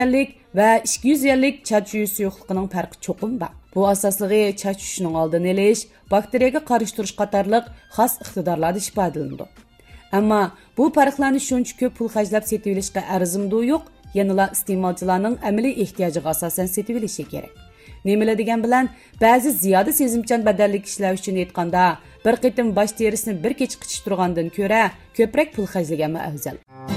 va 200 yillik chach yuyi suyuqligining farqi cho'qim bor. Bu asosligi chach yuyishining oldini olish, bakteriyaga qarshi turish qatorliq xos iqtidorlarda ifodalanadi. Ammo bu farqlarni shuncha ko'p pul xarjlab setib olishga arzimdi yo'q, yanada iste'molchilarning amaliy ehtiyojiga asosan setib olishi kerak. Nimalar degan bilan ba'zi ziyoda sezimchan badallik ishlar uchun aytganda, bir qitim bosh terisini bir kech qichish turgandan ko'ra ko'proq pul xarjlaganmi afzal.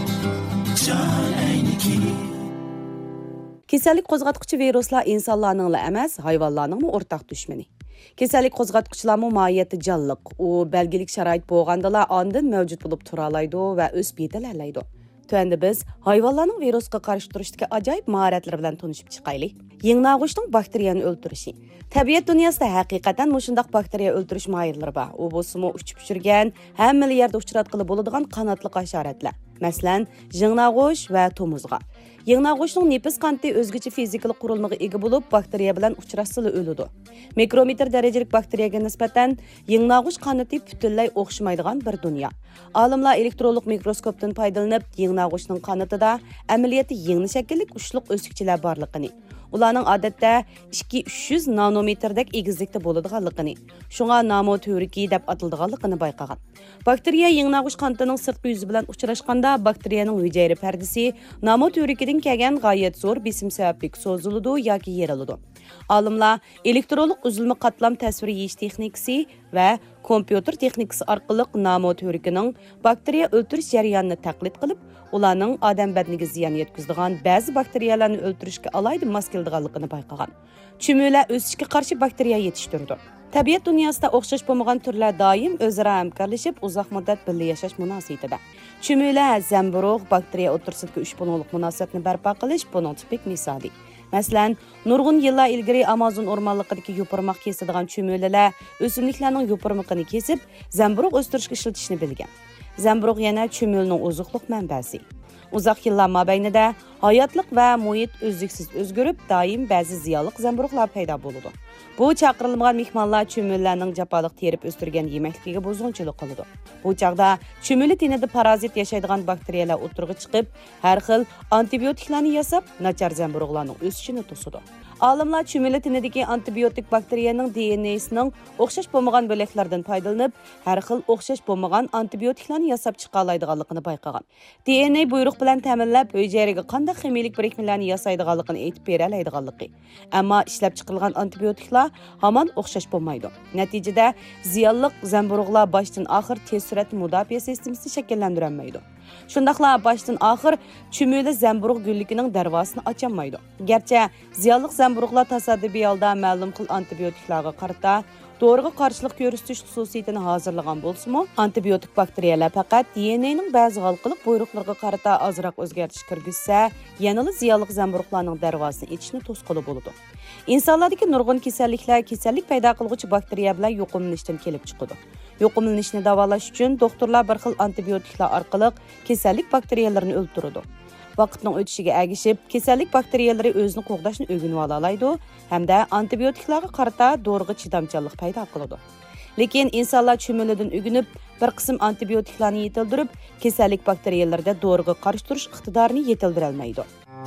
Kasallik qo'zg'atuvchi viruslar insonlarning emas, hayvonlarning o'rtaq dushmani. Kasallik qo'zg'atuvchilarning mohiyati jonliq, u belgilik sharoit bo'lganda ondan mavjud bo'lib tura oladi va o'sib yetalaydi. Tövəndə biz hayvanlarning virusga qarshi turishdagi ajoyib mahoratlar bilan tanishib chiqaylik. Yengnag'uchning bakteriyani o'ltirishi. Tabiat dunyosida haqiqatan mushundaq bakteriya o'ltirish mohirlari bor. U bo'lsa-mu uchib uchirgan, hamma yerda uchratqili bo'ladigan qanotli hasharotlar. Masalan, yengnag'uch va tomuzg'a. Yengnag'uchning nefis qanti o'zgacha fizikalik qurilmaga ega bo'lib, bakteriya bilan uchrashsa o'ladi. Mikrometr darajalik bakteriyaga nisbatan yengnag'uch qanati butunlay o'xshamaydigan bir dunyo. Olimlar elektronlik mikroskopdan foydalanib, yengnag'uchning qanatida amaliyoti yengni shakllik ushliq o'sikchilar borligini, ularning odatda 200-300 nanometrdek egizlikda bo'ladiganligini, shunga namoteoriki deb ataladiganligini bayqagan. Bakteriya yengnag'uch qanatining sirtqi yuzi bilan uchrashganda bakteriyaning hujayra pardasi namoteorikidan kelgan g'oyat zo'r besim sababli so'ziladi yoki yeriladi. Olimlar elektronlik uzilma qatlam tasvir yeyish texnikasi va kompyuter texnikasi orqali namoteorikining bakteriya o'ltirish jarayonini taqlid qilib, ularning odam badaniga ziyon yetkazadigan ba'zi bakteriyalarni o'ltirishga alayda mos keladiganligini bayqagan. Chumula o'sishga qarshi bakteriya yetishtirdi. Tabiat dunyosida o'xshash bo'lmagan turlar doim o'zaro hamkorlashib, uzoq muddat birga yashash munosabatida. Chumula, zamburug' bakteriya o'rtasidagi ushbunoqlik munosabatni barpo qilish buning tipik misoli. Masalan, nurg'un yillar ilgari Amazon o'rmonligidagi yopirmoq kesadigan chumulalar o'simliklarning yopirmoqini kesib, zamburug' o'stirishga ishlatishni bilgan. Zamburug' yana chumulning oziqlik manbasi. Uzoq yillar mobaynida hayotlik va muhit uzluksiz o'zgarib, doim ba'zi ziyonli zamburug'lar paydo bo'ladi. Bu chaqirilmagan mehmonlar chumullarning jafoliq terib o'stirgan yemakligiga buzg'unchilik qiladi. Bu chaqda chumuli tenida parazit yashaydigan bakteriyalar o'tirg'i chiqib, har xil antibiotiklarni yasab, nachar zamburug'larning o'sishini to'sadi. Olimlar chumuli tenidagi antibiotik bakteriyaning DNA'sining o'xshash bo'lmagan bo'laklardan foydalanib, har xil o'xshash bo'lmagan antibiotiklarni yasab chiqa oladiganligini bayqagan. DNA buyruq bilan ta'minlab, hujayraga qanday ximiyalik birikmalarni yasaydiganligini aytib bera oladiganligi. Ammo ishlab chiqarilgan antibiotiklar hamon o'xshash bo'lmaydi. Natijada ziyonli zamburug'lar boshdan oxir tez suratli mudofaa sistemasini shakllantirolmaydi. Shundaqla boshdan oxir chumuli zamburug' gulligining darvosini ocholmaydi. Garchi ziyonli zamburug'lar tasodifiy holda ma'lum xil antibiotiklarga qarata doriga qarshilik ko'rsatish xususiyatini hozirlagan bo'lsa-mu, antibiotik bakteriyalar faqat DNAning ba'zi halqiliq buyruqlarga qarata ozroq o'zgartish kirgizsa, yanada ziyonli zamburug'larning darvosini etishni to'sqili bo'ladi. Insonlardagi nurg'un kasallik paydo qiluvchi bakteriya bilan yuqumlanishdan kelib chiqadi. Yuqumlanishni davolash uchun doktorlar bir xil antibiotiklar orqali kasallik bakteriyalarini o'ldiradi. Vaqtning o'tishiga ergishib, kasallik bakteriyalari o'zini qo'g'dashni o'rganib olaydi hamda antibiotiklarga qarata doriga chidamchanlik paydo qiladi. Lekin insonlar chumulidan o'rganib, bir qism antibiotiklarni yetildirib, kasallik bakteriyalarida doriga qarshi turish iqtidorini yetildira olmaydi.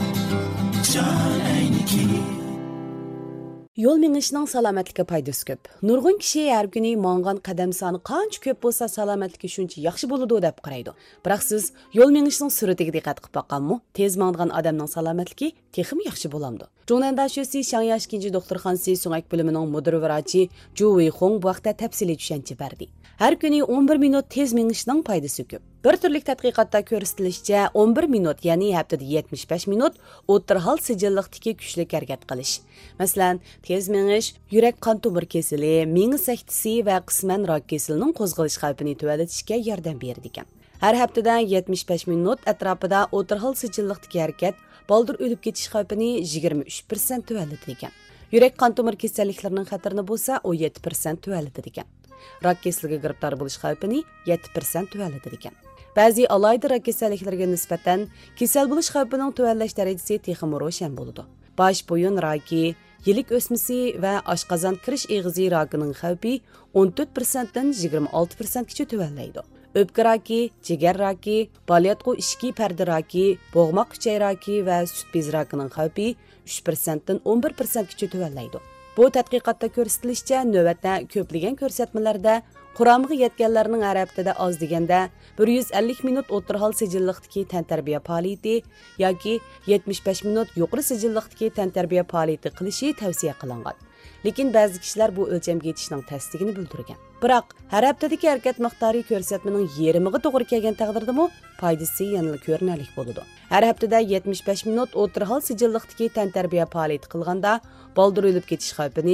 Yo'l mengishning salomatlikka foydasi ko'p. Nurg'un kishi har kuni mong'an qadam soni qancha ko'p bo'lsa salomatligi shuncha yaxshi bo'ladi deb qaraydi. Biroq siz yo'l mengishning suratiga diqqat qilib boqqanmi? Tez mong'an odamning salomatligi texim yaxshi bo'lamdi. Jurnalda shusi Shanghai 2 doktorxonasi so'ngak bo'limining mudir vrachi Ju Weihong bu haqda tafsiliy tushuncha berdi. Har kuni 11 minut tez mengishning foydasi ko'p. Bir turlik tadqiqotda ko'rsatilishicha 11 minut, ya'ni haftada 75 minut o'tirhal sijilliqdagi kuchli harakat qilish. Masalan, tez mengish yurak qon tomir kesili, miya saktisi va qisman rak kesilining qo'zg'alish xavfini tuvalatishga yordam beradi ekan. Har haftada 75 minut atrofida o'tirhal sijilliqdagi harakat baldir o'lib ketish xavfini 23% tuvalatadi ekan. Yurak qon tomir kasalliklarining xatarini bo'lsa 17% tuvalatadi ekan. Rak kasaliga giribtor bo'lish xavfini 7% tuvalatadi ekan. Ba'zi alayda rak kasalliklariga nisbatan kasal bo'lish xavfining tuvallash darajasi texim ro'shan bo'ladi. Bosh bo'yin raki, yelik o'smasi va oshqozon kirish eg'izi rakining xavfi 14% dan 26% gacha tuvallaydi. o'pka raki, jigar raki, balyatqu ishki parda raki, bo'g'moq kuchay raki va sut bez rakining xavfi 3% dan 11% gacha tuvallaydi. Bu tadqiqotda ko'rsatilishicha, navbatda ko'plagan ko'rsatmalarda Quramığı yetkenlerinin her haftada az degende 150 minut o'tirhal sijilliqdagi tantarbiya faoliyati yoki 75 minut yuqori sijilliqdagi tantarbiya faoliyati qilishi tavsiya qilingan. Lekin ba'zi kishilar bu o'lchamga yetishning tasdig'ini bildirgan. Biroq har haftadagi harakat miqdori ko'rsatmaning yarmiga to'g'ri kelgan taqdirdami foydasi yanada ko'rinarli bo'ladi. Har haftada 75 minut o'tirhal sijilliqdagi tantarbiya faoliyati qilganda baldur o'lib ketish xavfini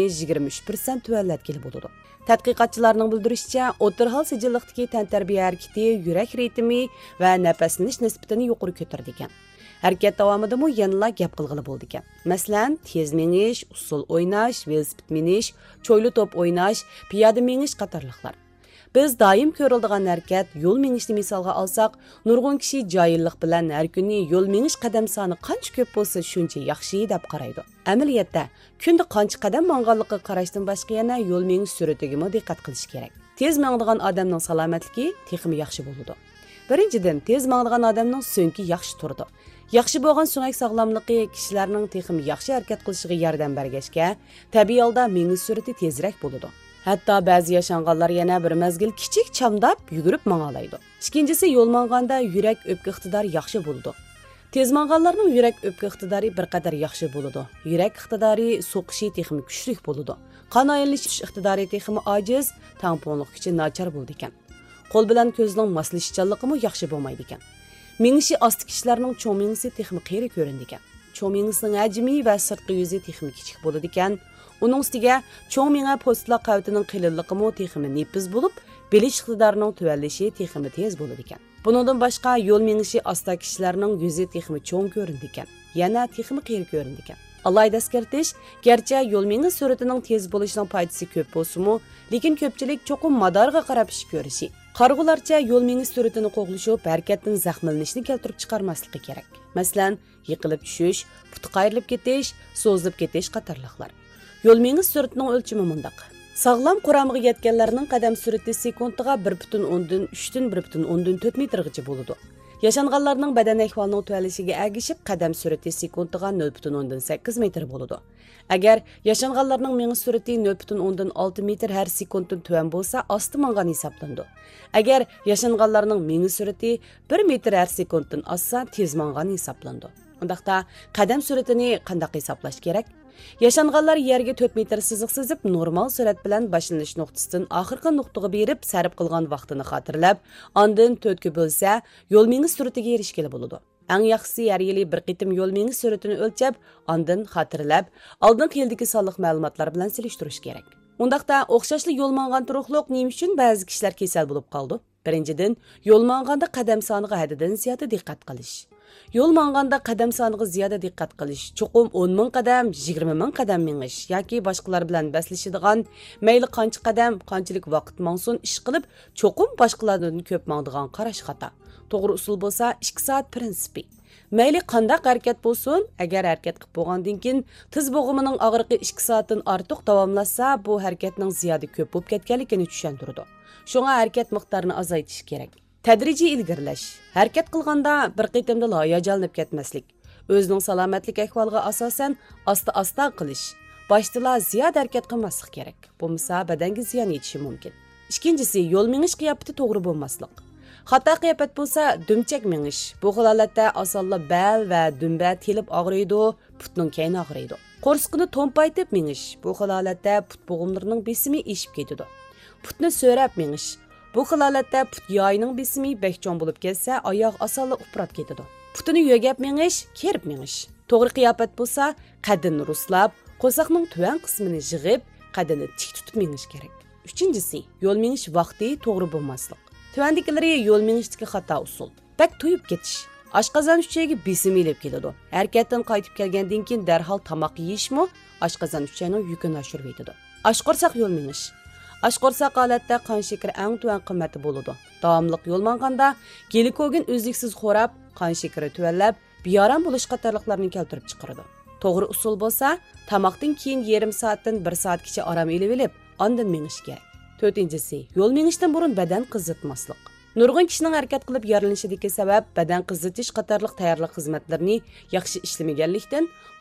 23% tuvallatgili bo'ladi. Tadqiqotchilarning bildirishicha, o'tirhal sijilliqdagi tantarbiya harakati yurak ritmi va nafaslanish nisbatini yuqori ko'tardi ekan. Harakat davomida mu yanada gap qilg'ili bo'ldi ekan. Masalan, tez menish, usul o'ynash, velosiped minish, cho'yli to'p o'ynash, piyoda menish qatorliqlar. Biz doim ko'riladigan harakat yo'l minishni misolga olsak, nurg'un kishi joyillik bilan har kuni yo'l minish qadam soni qancha ko'p bo'lsa, shuncha yaxshi deb qaraydi. Amaliyotda kunda qancha qadam mang'anligiga qarashdan boshqa yana yo'l minish sur'atiga ham diqqat qilish kerak. Tez mang'adigan odamning salomatligi texmi yaxshi bo'ladi. Birinchidan, tez mang'adigan odamning so'ngki yaxshi turdi. Yaxshi bo'lgan so'ngak sog'lomligi kishilarning texmi yaxshi harakat qilishiga yordam bergachga, tabiiy holda minish sur'ati tezroq bo'ladi. Hatto ba'zi yashanganlar yana bir mezgil kichik chamdab yugurib mangalaydi. Ikkinchisi, yo'l manganda yurak o'pka iqtidori yaxshi bo'ladi. Tez manganlarning yurak o'pka iqtidori bir qadar yaxshi bo'ladi. Yurak iqtidori so'qishi texmi kuchli bo'ladi. Qon aylanish iqtidori texmi ojiz, tamponlik kuchi nachar bo'ldi ekan. Qo'l bilan ko'zning moslashichanligi yaxshi bo'lmaydi ekan. Minishi osti kishilarning cho'ng minisi texmi qiyri ko'rindi ekan. Cho'ng minisining hajmi va sirtqi yuzi texmi kichik bo'ladi ekan. Uning ustiga cho'ng minga postla qavtining qilinligi mo texmi nepiz bo'lib, bilish iqtidorining tuvallishi texmi tez bo'ladi ekan. Bundan boshqa yo'l minishi osta kishilarning yuzi texmi cho'ng ko'rindi ekan. Yana texmi qiyri ko'rindi ekan. Alayda eskartish, garchi yo'l minish sur'atining tez bo'lishining foydasi ko'p bo'lsa-mu, lekin ko'pchilik cho'qim madorga qarab ish ko'rishi. Qarg'ularcha yo'l minish sur'atini qo'g'lishib, harakatdan zaxmlanishni keltirib chiqarmasligi kerak. Masalan, yiqilib tushish, puti qayrilib ketish, so'zilib ketish qatorliqlar. Yo'l minish sur'atining o'lchami mundaq. Sog'lom quramga yetganlarning qadam sur'ati sekundiga 1.10 dan 3 dan 1.10 4 metrgacha bo'ladi. Yaşanğanlarning badan ahvolining tualishiga agishib qadam sur'ati sekundiga 0.10 dan 8 metr bo'ladi. Agar yaşanğanlarning menish sur'ati 0.10 dan 6 metr har sekunddan tuvan bo'lsa, osti mangan hisoblandi. Agar yaşanğanlarning menish sur'ati 1 metr har sekunddan oshsa, tez mangan hisoblandi. Undaqda qadam sur'atini qanday hisoblash kerak? Yaşanğanlar yerga 4 metr siziq sizib, normal sur'at bilan boshlanish nuqtasidan oxirgi nuqtaga berib, sarf qilgan vaqtini xotirlab, ondan 4 ga bo'lsa, yo'l menish sur'atiga erishgili bo'ladi. Eng yaxshisi har yili bir qitim yo'l menish sur'atini o'lchab, ondan xotirlab, oldingi yildagi sonliq ma'lumotlar bilan silishtirish kerak. Undaqda o'xshashli yo'l mangan turuqliq nima uchun ba'zi kishilar kasal bo'lib qoldi? Birinchidan, yo'l manganda qadam soniga haddidan ziyada diqqat qilish. Yo'l manganda qadam soniga ziyoda diqqat qilish, cho'qim 10 ming qadam, 20 ming qadam menish yoki boshqalar bilan baslashadigan, mayli qancha qadam, qanchalik vaqt mangsun ish qilib, cho'qim boshqalardan ko'p mangdigan qarash xato. To'g'ri usul bo'lsa 2 soat prinsipi. Mayli qanday harakat bo'lsin, agar harakat qilib bo'lgandan keyin tiz bo'g'imining og'riqi 2 soatdan ortiq davomlashsa, bu harakatning ziyoda ko'p bo'lib ketganligini tushuntiradi. Shunga harakat miqdorini azaytish kerak. Tadrijiy ilgirlash. Harakat qilganda bir qitimda hayajonlanib ketmaslik. O'zining salomatlik ahvoliga asosan asta-asta qilish. Boshda ziyoda harakat qilmaslik kerak. Bo'lmasa badanga ziyon yetishi mumkin. Ikkinchisi, yo'l menish qiyofati to'g'ri bo'lmaslik. Xato qiyofat bo'lsa, dumchak menish. Bu holatda osonla bel va dumba telib og'riydi, putning kayni og'riydi. Qo'rsqini to'mpaytib menish. Bu holatda put bo'g'imlarining besimi eshib ketadi. Putni so'rab menish. Bu holatda put yoyining besimi bekchon bo'lib ketsa, oyoq osonla uprab ketadi. Putini yogab menish, kerib menish. To'g'ri qiyofat bo'lsa, qaddini ruslab, qo'saqning tuvan qismini yig'ib, qaddini tik tutib menish kerak. Uchinchisi, yo'l menish vaqti to'g'ri bo'lmaslik. Tuvandikilari yo'l menishdagi xato usul. Bak to'yib ketish. Oshqozon uchagiga besim elib keladi. Harakatdan qaytib kelgandan keyin darhol tomoq yeyishmi, oshqozon uchagining yukini oshirib yetadi. Oshqo'rsoq yo'l menish. Oshqo'rsoq holatda qon shakari eng tuvan qimmati bo'ladi. Davomli yo'l manganda glikogen uzluksiz xo'rab, qon shakari tuvanlab, beorom bo'lish qatorliqlarni keltirib chiqaradi. To'g'ri usul bo'lsa, tomoqdan keyin yarim soatdan 1 soatgacha orom elib, ondan menish kerak. To'rtinchisi, yo'l menishdan burun badan qizitmaslik. Nurg'un kishining harakat qilib yaralanishidagi sabab badan qizitish qatorliq tayyorlik xizmatlarini yaxshi ishlamaganlikdan,